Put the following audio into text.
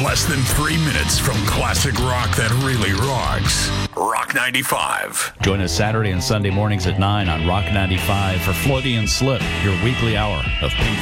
less than 3 minutes from classic rock that really rocks. Rock 95. Join us Saturday and Sunday mornings at 9 on Rock 95 for Freudian Slip, your weekly hour of Pink